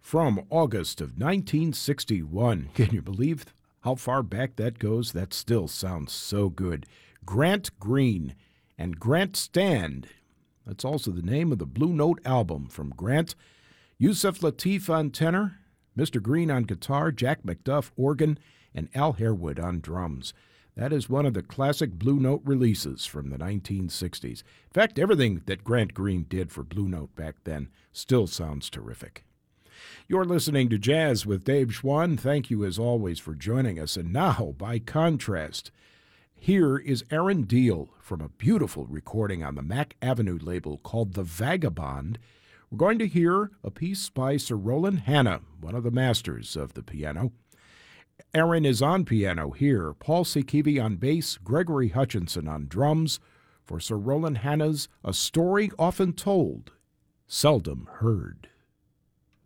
from August of 1961. Can you believe how far back that goes? That still sounds so good. Grant Green and Grant Stand. That's also the name of the Blue Note album from Grant. Yusef Lateef on tenor, Mr. Green on guitar, Jack McDuff organ, and Al Harewood on drums. That is one of the classic Blue Note releases from the 1960s. In fact, everything that Grant Green did for Blue Note back then still sounds terrific. You're listening to Jazz with Dave Schwann. Thank you, as always, for joining us. And now, by contrast, here is Aaron Deal from a beautiful recording on the Mack Avenue label called The Vagabond. We're going to hear a piece by Sir Roland Hanna, one of the masters of the piano. Aaron is on piano here, Paul Sikivi on bass, Gregory Hutchinson on drums, for Sir Roland Hanna's A Story Often Told, Seldom Heard.